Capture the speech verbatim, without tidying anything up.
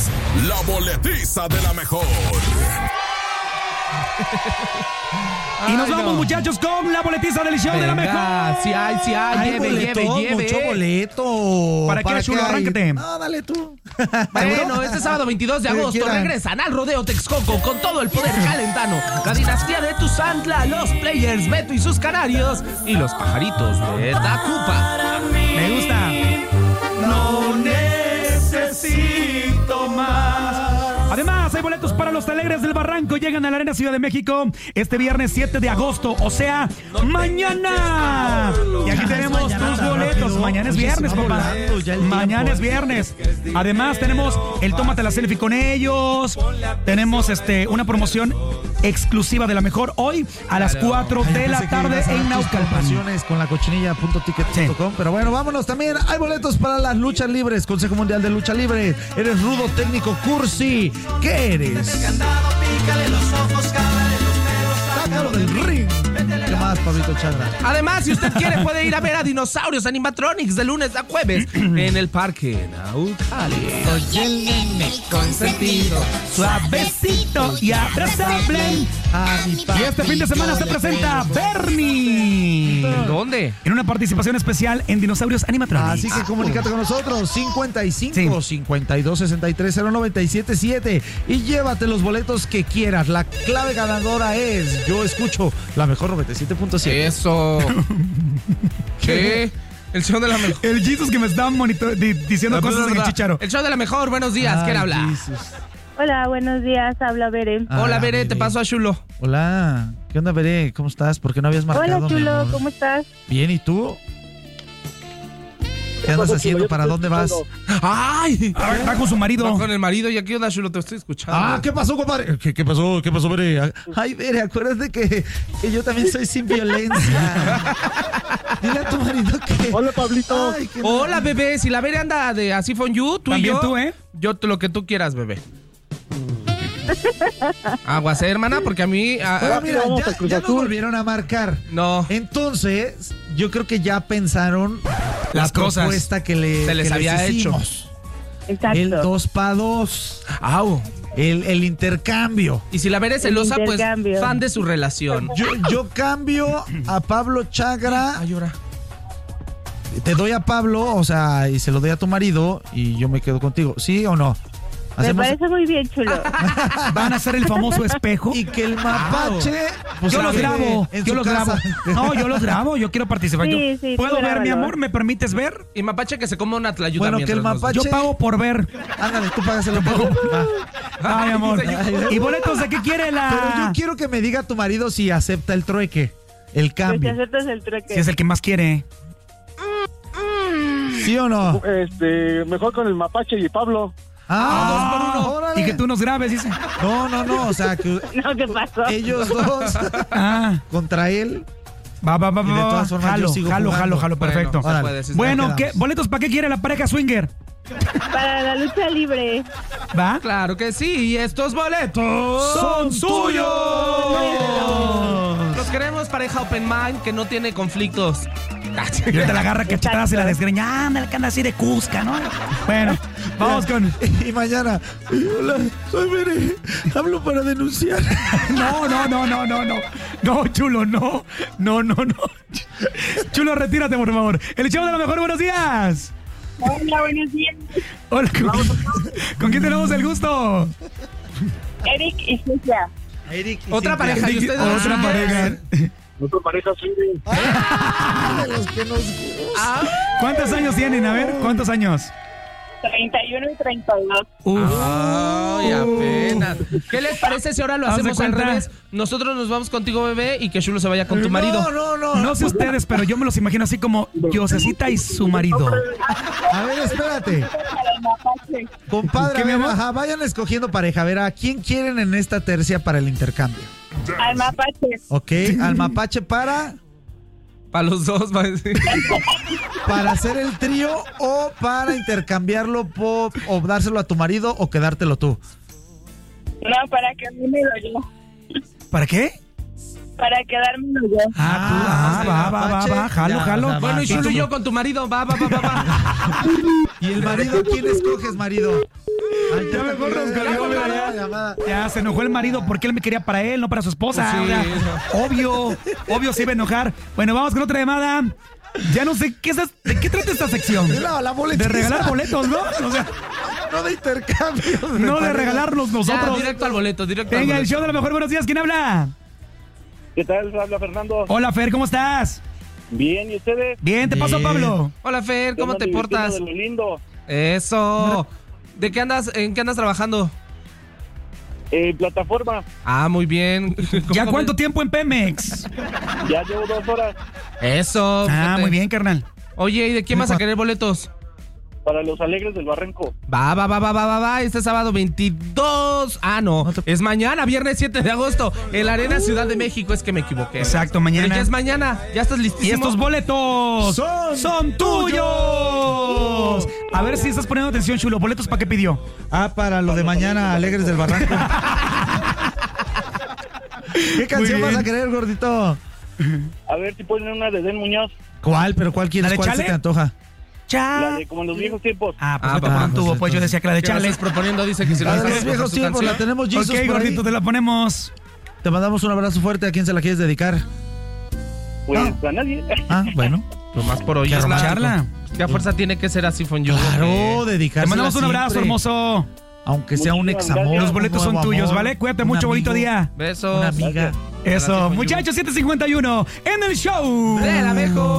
es la boletiza de la mejor. Y nos Ay, vamos, no. muchachos, con la boletiza del show Venga, de la mejor. Sí hay, sí hay. hay lleve, boleto, lleve, lleve. Mucho boleto. ¿Para, ¿Para qué, Chulo? Arránquete. No, dale tú. Bueno, este sábado veintidós de agosto regresan al Rodeo Texcoco con todo el poder calentano. La dinastía de Tuzantla, los Players, Beto y sus canarios y los pajaritos de Tacupa. Me gusta. No necesito más. Además, hay boletos para los Alegres del Barranco. Llegan a la Arena Ciudad de México este viernes siete de agosto, o sea, mañana. Y aquí tenemos mañana, tus boletos. Rápido. Mañana es viernes, papá. Mañana es viernes. Además, tenemos el Tómate la Selfie con ellos. Tenemos este una promoción exclusiva de la mejor hoy a las cuatro de la tarde en Naucalpan. Con la cochinilla punto ticket punto com. Sí. Pero bueno, vámonos también. Hay boletos para las luchas libres. Consejo Mundial de Lucha Libre. Eres rudo, técnico, cursi. ¿Qué eres? Pícale los ojos, cállale los pelos, sácalo del ring. ¿Qué más, Pablito Chagra? Además, si usted quiere, puede ir a ver a Dinosaurios Animatronics de lunes a jueves en el Parque Naucali. Soy el nene consentido, suavecito y abrazable. Y este fin de semana se presenta Bernie. ¿Dónde? En una participación especial en Dinosaurios Animatronics. Así que comunícate con nosotros, cincuenta y cinco, sí. cincuenta y dos, sesenta y tres, cero noventa y siete siete y llévate los boletos que quieras. La clave ganadora es, yo escucho la mejor noventa y siete punto siete. Eso. ¿Qué? El show de la mejor. El Jesus que me está monitor- di- diciendo no, cosas en el chicharo. El show de la mejor, buenos días, ¿quién habla? Jesus. Hola, buenos días, habla Bere. Ah, Hola, Bere, Bere. te paso a Chulo. Hola, ¿qué onda, Bere? ¿Cómo estás? ¿Por qué no habías marcado? Hola, Chulo, ¿cómo estás? Bien, ¿y tú? ¿Qué andas haciendo? ¿Para dónde vas? ¡Ay! Va, va con su marido. Va con el marido. ¿Y aquí onda, Chulo? Te estoy escuchando. Ah, ¿qué pasó, compadre? ¿Qué, qué pasó? ¿Qué pasó, Bere? Ay, Bere, acuérdate que, que yo también soy sin violencia. Dile a tu marido que... Hola, Pablito. Ay, que Hola, no... bebé. Si la Bere anda de así for you, tú También y yo. tú, ¿eh? Yo lo que tú quieras, bebé. Aguas, ¿eh, hermana? Porque a mí... A, Pero a, mira, ya, ya nos volvieron a marcar. no. Entonces, yo creo que ya pensaron Las la cosas. propuesta que, le, Se les que había les hecho. hicimos. Exacto. El dos para dos. Au. El, el intercambio. Y si la Bere es celosa, pues intercambio. fan de su relación. Yo, yo cambio a Pablo Chagra. Ay, llora. Te doy a Pablo, o sea, y se lo doy a tu marido y yo me quedo contigo. ¿Sí o no? Me Hacemos... parece muy bien, Chulo. Van a hacer el famoso espejo. Y que el mapache... pues, Yo los quede grabo, en yo su los casa. grabo. No, yo los grabo, yo quiero participar. Sí, Yo- sí, ¿Puedo tú ver, mi grábalo. amor? ¿Me permites ver? Y Mapache que se coma una tlayuda Bueno, que el mientras nos- mapache- Yo pago por ver. Ándale, tú pagas el pago. Ay, amor. Ay, ¿Y boletos de qué quiere la...? Pero yo quiero que me diga tu marido si acepta el trueque, el Pues si cambio. aceptas el trueque. Si es el que más quiere. ¿Sí o no? Este, mejor con el mapache y Pablo. Ah, Ah, dos por uno. Órale. Y que tú nos grabes, dice. No, no, no, o sea, que No, ¿qué pasó? ellos dos Ah, contra él. va, va, va, Y de va, va. todas formas, Jalo, yo sigo jalo, jugando. jalo, jalo, Bueno, perfecto. se Órale. puede, sí, sí. Bueno, Ya ¿qué quedamos. boletos para qué quiere la pareja swinger? Para la lucha libre. ¿Va? Claro que sí, y estos boletos ¡Son suyos! Los queremos pareja open mind que no tiene conflictos. Y ahorita la agarra cachetadas y la desgreña. Ándale, que anda así de Cusca, ¿no? Bueno, vamos con... Y mañana, hola, soy Bere, hablo para denunciar. No, no, no, no, no, no. No, Chulo, no. No, no, no. Chulo, retírate, por favor. El show de la mejor, buenos días. Hola, buenos días. Hola, ¿con, ¿con quién tenemos el gusto? Eric y Cintia. Eric y Otra Cintia. pareja, y ustedes dos. Otra pareja. Otra pareja sí. Ah, de los que nos Ah, ¿Cuántos años tienen? A ver, ¿cuántos años? treinta y uno y treinta y dos. Uf. Ay, apenas. ¿Qué les parece si ahora lo Haz de hacemos al cuenta. revés? Nosotros nos vamos contigo, bebé, y que Chulo se vaya con tu marido. No, no, no. No sé ustedes, pero yo me los imagino así como Diosecita y su marido. A ver, espérate. Para el mapache. Compadre, ¿Qué, mi a ver, amor? ajá, vayan escogiendo pareja. A ver, ¿a quién quieren en esta tercia para el intercambio? Al mapache. Ok, al mapache para... Para los dos, va a decir. para hacer el trío o para intercambiarlo po- o dárselo a tu marido o quedártelo tú. No, para que me lo yo. ¿Para qué? Para quedármelo yo. Ah, tú, ah, va, va, va, va, jalo, Ya, jalo. o sea, Bueno, y va, Chulo tú- y yo con tu marido. Va, va, va, va, va. ¿Y el marido quién escoges, marido? Ya mejor nos colgó, mira, ya. Ya se enojó el marido porque él me quería para él, no para su esposa. Sí. O sea, obvio, obvio se iba a enojar. Bueno, vamos con otra llamada. Ya no sé qué es, de qué trata esta sección. La, la de regalar boletos, ¿no? O sea, no de intercambios. no de regalarnos nosotros. Ya, directo al boleto, directo al Venga, boleto. el show de la mejor. Buenos días, ¿quién habla? ¿Qué tal? Habla Fernando. Hola, Fer, ¿cómo estás? Bien, ¿y ustedes? Bien, te paso, Bien. Pablo. Hola, Fer, ¿cómo Yo te ando portas? divirtiendo de lo lindo. Eso. ¿De qué andas, en qué andas trabajando? Eh, plataforma, Ah, muy bien. ¿Ya ¿Cómo- cuánto tiempo en Pemex? ya llevo dos horas Eso. Ah, fíjate. muy bien, carnal. Oye, ¿y de quién vas a querer boletos? para los Alegres del Barranco. Va, va, va, va, va, va, va. Este sábado veintidós. Ah, no. No te- Es mañana, viernes siete de agosto. En la Arena Ciudad de México. Es que me equivoqué. Exacto, Pero mañana. ya es mañana. Ya estás Y listísimo. estos boletos Son son tuyos. A ver si estás poniendo atención, Chulo. ¿Boletos para qué pidió? Ah, para lo de mañana, Alegres del Barranco. ¿Qué canción bien. vas a querer, gordito? A ver si ponen una de Den Muñoz, ¿Cuál? ¿Pero cuál quieres? ¿La de ¿Cuál Chale? se te antoja? la Cha. de como en los viejos tiempos. Ah, pues Ah, vete papá, con un tubo. pues, Pues yo decía que la de ¿Qué me Chale. estás proponiendo? Dice que si no La de sabes los escoger viejos su tiempos, la canción. tenemos, Jesus, Ok, por ahí. gordito, te la ponemos. Te mandamos un abrazo fuerte. ¿A quién se la quieres dedicar? Pues Ah. a nadie. Ah, bueno. Nomás por hoy. ¿Qué es la- escucharla? ¿Qué a fuerza tiene que ser así, Fonyo? Claro, Te dedicarse. mandamos un abrazo, hermoso. Aunque sea un Muchísimas examor. gracias. Los boletos un son nuevo tuyos, amor, ¿vale? Cuídate un mucho, bonito amigo, día. Besos. Una amiga. Eso, Gracias, muchachos, siete cincuenta y uno en el show De la mejor.